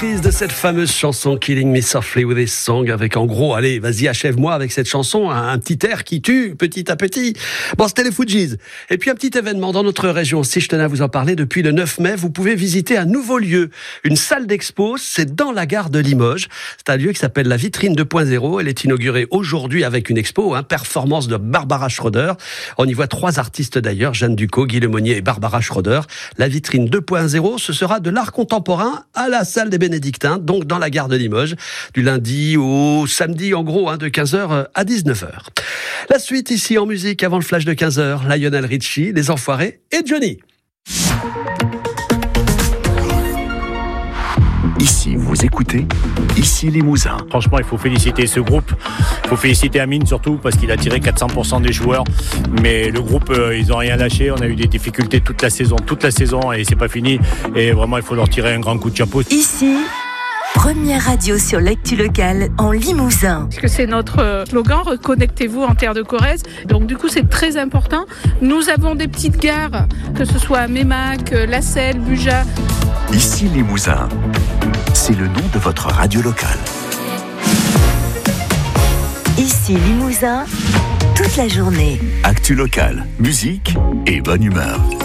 De cette fameuse chanson Killing Me Softly with This Song, avec en gros, allez, vas-y, achève-moi avec cette chanson, un petit air qui tue petit à petit. Bon, c'était les Fujis. Et puis un petit événement dans notre région aussi, je tenais à vous en parler. Depuis le 9 mai, vous pouvez visiter un nouveau lieu, une salle d'expo, c'est dans la gare de Limoges. C'est un lieu qui s'appelle la Vitrine 2.0. Elle est inaugurée aujourd'hui avec une expo, performance de Barbara Schroeder. On y voit 3 artistes d'ailleurs, Jeanne Ducot, Guy Lemonnier et Barbara Schroeder. La Vitrine 2.0, ce sera de l'art contemporain à la salle des Bénédictins, donc dans la gare de Limoges, du lundi au samedi, en gros, de 15h à 19h. La suite ici en musique avant le flash de 15h, Lionel Richie, Les Enfoirés et Johnny. Ici, vous écoutez, ici Limousin. Franchement, il faut féliciter ce groupe. Il faut féliciter Amine surtout parce qu'il a tiré 400% des joueurs. Mais le groupe, ils n'ont rien lâché. On a eu des difficultés toute la saison et c'est pas fini. Et vraiment, il faut leur tirer un grand coup de chapeau. Ici, première radio sur l'actu locale en Limousin. Parce que c'est notre slogan, reconnectez-vous en terre de Corrèze. Donc du coup, c'est très important. Nous avons des petites gares, que ce soit à Mémac, La Selle, Buja. Ici Limousin, c'est le nom de votre radio locale. Ici Limousin, toute la journée. Actu locale, musique et bonne humeur.